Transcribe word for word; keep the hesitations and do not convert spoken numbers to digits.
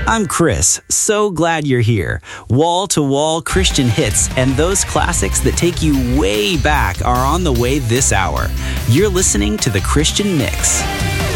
I'm Chris. So glad you're here. Wall-to-wall Christian hits and those classics that take you way back are on the way this hour. You're listening to The Christian Mix.